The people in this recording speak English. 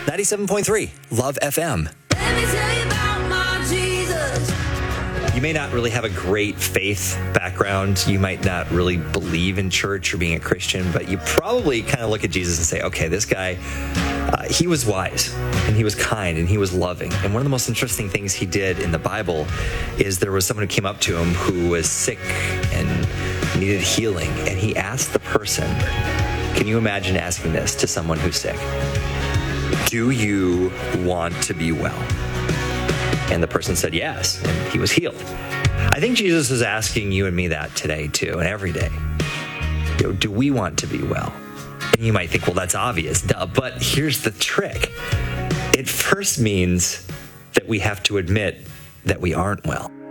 97.3 Love FM. Let me tell you about my Jesus. You may not really have a great faith background. You might not really believe in church or being a Christian, but you probably kind of look at Jesus and say, okay, this guy, he was wise and he was kind and he was loving. And one of the most interesting things he did in the Bible is there was someone who came up to him who was sick and needed healing. And he asked the person, can you imagine asking this to someone who's sick? Do you want to be well? And the person said yes, and he was healed. I think Jesus is asking you and me that today too, and every day. Do we want to be well? And you might think, well, that's obvious, duh. But here's the trick. It first means that we have to admit that we aren't well.